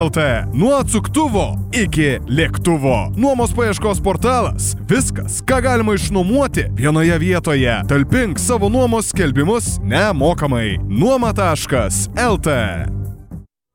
LT. Nuo atsuktuvo iki lėktuvo. Nuomos paieškos portalas. Viskas, ką galima išnuomoti vienoje vietoje. Talpink savo nuomos skelbimus nemokamai. Nuoma.lt